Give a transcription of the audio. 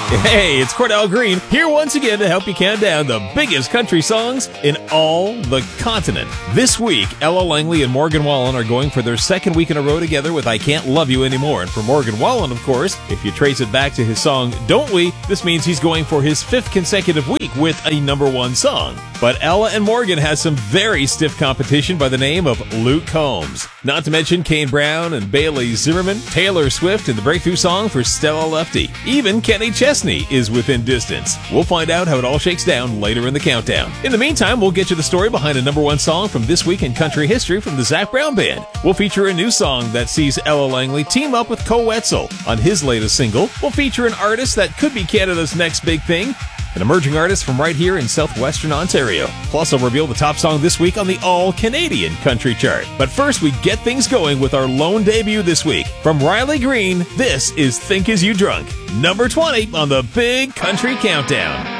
Hey, it's Cordell Green here once again to help you count down the biggest country songs in all the continent. This week, Ella Langley and Morgan Wallen are going for their second week in a row together with I Can't Love You Anymore. And for Morgan Wallen, of course, if you trace it back to his song Don't We, this means he's going for his fifth consecutive week with a #1 song. But Ella and Morgan has some very stiff competition by the name of Luke Combs. Not to mention Kane Brown and Bailey Zimmerman, Taylor Swift, and the breakthrough song for Stella Lefty. Even Kenny Chesney is within distance. We'll find out how it all shakes down later in the countdown. In the meantime, we'll get you the story behind a #1 song from this week in country history from the Zac Brown Band. We'll feature a new song that sees Ella Langley team up with Koe Wetzel on his latest single. We'll feature an artist that could be Canada's next big thing, an emerging artist from right here in southwestern Ontario. Plus, I'll reveal the top song this week on the all-Canadian country chart. But first, we get things going with our lone debut this week. From Riley Green, this is Think Is You Drunk, #20 on the Big Country Countdown.